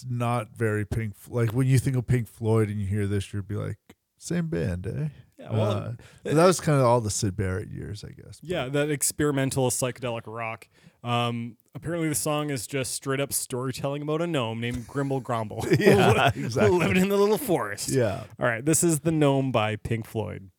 it's not very Pink. Like when you think of Pink Floyd and you hear this, you'd be like, same band, eh? Yeah, well, but that was kind of all the Syd Barrett years, I guess. Yeah, that experimental psychedelic rock. Apparently, the song is just straight up storytelling about a gnome named Grimble Grumble. Yeah, exactly. Living in the little forest. Yeah. All right, this is The Gnome by Pink Floyd.